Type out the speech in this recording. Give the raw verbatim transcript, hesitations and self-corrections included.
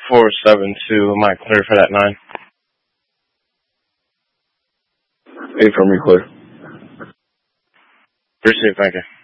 four seven two. Am I clear for that nine? Eight for me, clear. Appreciate it. Thank you.